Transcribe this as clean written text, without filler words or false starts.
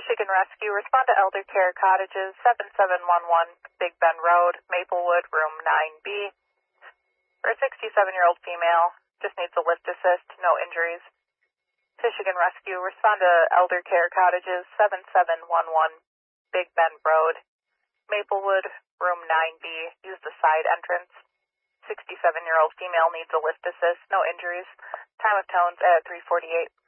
Michigan Rescue, respond to Elder Care Cottages, 7711 Big Bend Road, Maplewood, room 9B. For a 67-year-old female, just needs a lift assist, no injuries. Michigan Rescue, respond to Elder Care Cottages, 7711 Big Bend Road, Maplewood, room 9B. Use the side entrance. 67-year-old female needs a lift assist, no injuries. Time of tones at 3:48.